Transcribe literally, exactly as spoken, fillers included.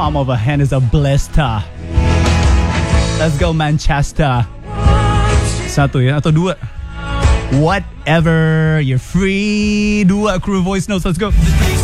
palm of a hand is a blister. Let's go Manchester. Satu ya atau dua? Whatever, you're free. Dua crew voice notes, let's go.